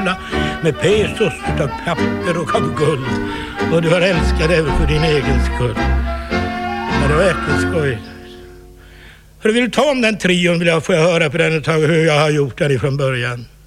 med pesos utav papper och av guld. Och du har älskat även för din egen skull. Ja, det var jätteskoj. För du vill ta om den trion får jag höra på den ett tag hur jag har gjort den ifrån början.